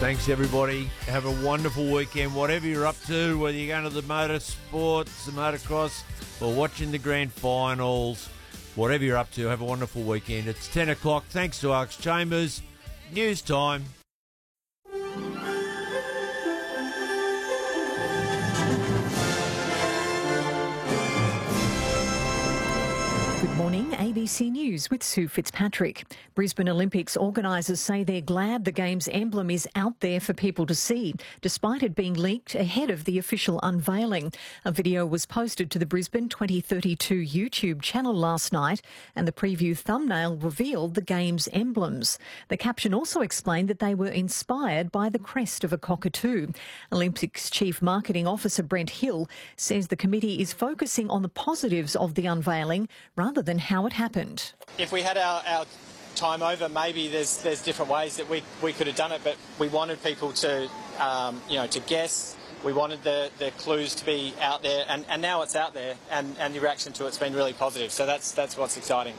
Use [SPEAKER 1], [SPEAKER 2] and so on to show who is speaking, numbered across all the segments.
[SPEAKER 1] Thanks, everybody. Have a wonderful weekend. Whatever you're up to, whether you're going to the motorsports, the motocross, or watching the grand finals, whatever you're up to, have a wonderful weekend. It's 10 o'clock. Thanks to Alex Chambers. News time.
[SPEAKER 2] Good morning, ABC News with Sue Fitzpatrick. Brisbane Olympics organisers say they're glad the Games emblem is out there for people to see, despite it being leaked ahead of the official unveiling. A video was posted to the Brisbane 2032 YouTube channel last night, and the preview thumbnail revealed the Games emblems. The caption also explained that they were inspired by the crest of a cockatoo. Olympics Chief Marketing Officer Brent Hill says the committee is focusing on the positives of the unveiling rather than how it happened.
[SPEAKER 3] If we had our time over, maybe there's different ways that we could have done it, but we wanted people to, to guess. We wanted the clues to be out there, and now it's out there, and the reaction to it's been really positive. So that's what's exciting.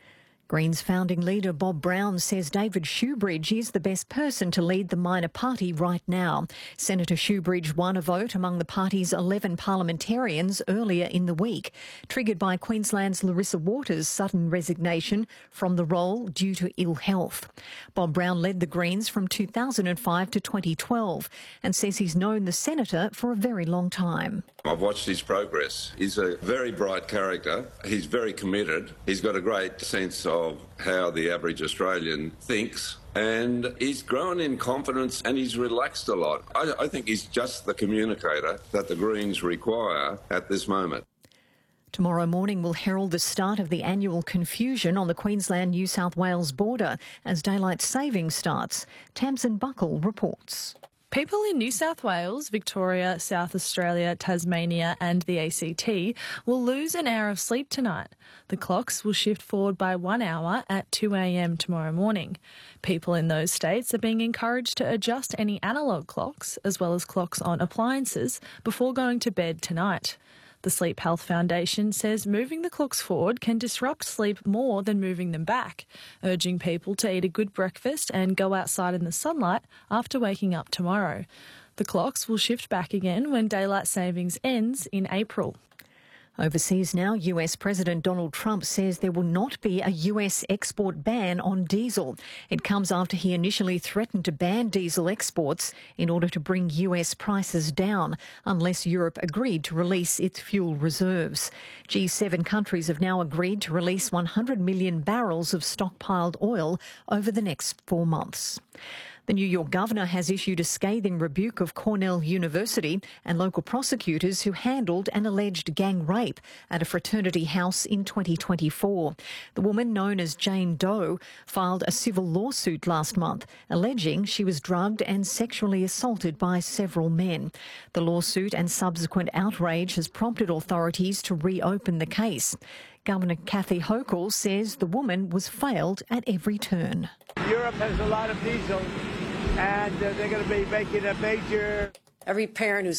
[SPEAKER 2] Greens founding leader Bob Brown says David Shoebridge is the best person to lead the minor party right now. Senator Shoebridge won a vote among the party's 11 parliamentarians earlier in the week, triggered by Queensland's Larissa Waters' sudden resignation from the role due to ill health. Bob Brown led the Greens from 2005 to 2012 and says he's known the senator for a very long time.
[SPEAKER 4] I've watched his progress. He's a very bright character. He's very committed. He's got a great sense of how the average Australian thinks, and he's grown in confidence and he's relaxed a lot. I think he's just the communicator that the Greens require at this moment.
[SPEAKER 2] Tomorrow morning will herald the start of the annual confusion on the Queensland-New South Wales border as daylight saving starts. Tamsin Buckle reports.
[SPEAKER 5] People in New South Wales, Victoria, South Australia, Tasmania and the ACT will lose an hour of sleep tonight. The clocks will shift forward by 1 hour at 2 a.m. tomorrow morning. People in those states are being encouraged to adjust any analogue clocks as well as clocks on appliances before going to bed tonight. The Sleep Health Foundation says moving the clocks forward can disrupt sleep more than moving them back, urging people to eat a good breakfast and go outside in the sunlight after waking up tomorrow. The clocks will shift back again when daylight savings ends in April.
[SPEAKER 2] Overseas now, US President Donald Trump says there will not be a US export ban on diesel. It comes after he initially threatened to ban diesel exports in order to bring US prices down, unless Europe agreed to release its fuel reserves. G7 countries have now agreed to release 100 million barrels of stockpiled oil over the next 4 months. The New York governor has issued a scathing rebuke of Cornell University and local prosecutors who handled an alleged gang rape at a fraternity house in 2024. The woman, known as Jane Doe, filed a civil lawsuit last month, alleging she was drugged and sexually assaulted by several men. The lawsuit and subsequent outrage has prompted authorities to reopen the case. Governor Kathy Hochul says the woman was failed at every turn.
[SPEAKER 6] Europe has a lot of diesel, and they're going to be making a major...
[SPEAKER 7] Every parent who's